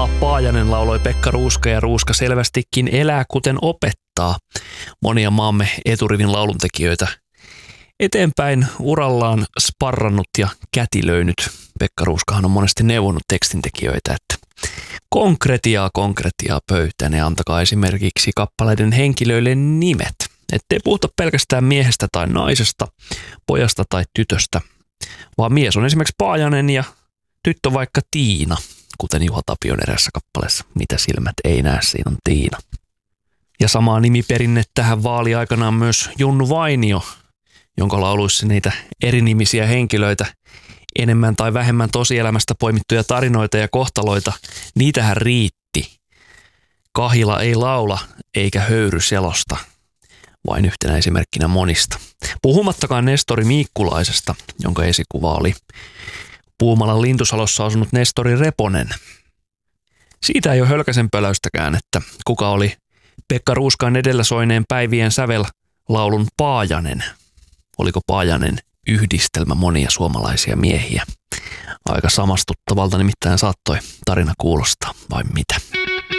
Paajanen lauloi Pekka Ruuska ja Ruuska selvästikin elää kuten opettaa monia maamme eturivin lauluntekijöitä eteenpäin urallaan sparrannut ja kätilöinyt. Pekka Ruuskahan on monesti neuvonut tekstintekijöitä, että konkretiaa pöytään ja antakaa esimerkiksi kappaleiden henkilöille nimet. Ettei puhuta pelkästään miehestä tai naisesta, pojasta tai tytöstä, vaan mies on esimerkiksi Paajanen ja tyttö vaikka Tiina, kuten Juha Tapion erässä kappaleessa. Mitä silmät ei näe, siinä on Tiina. Ja samaa nimiperinne tähän vaaliaikanaan myös Junnu Vainio, jonka lauluissa niitä erinimisiä henkilöitä, enemmän tai vähemmän tosielämästä poimittuja tarinoita ja kohtaloita, niitähän riitti. Kahila ei laula eikä höyry selosta, vain yhtenä esimerkkinä monista. Puhumattakaan Nestori Miikkulaisesta, jonka esikuva oli Puumalan Lintusalossa asunut Nestori Reponen. Siitä ei ole hölkäsen pöläystäkään, että kuka oli Pekka Ruuskaan edellä soineen päivien sävel laulun Paajanen. Oliko Paajanen yhdistelmä monia suomalaisia miehiä? Aika samastuttavalta nimittäin saattoi tarina kuulostaa, vai mitä?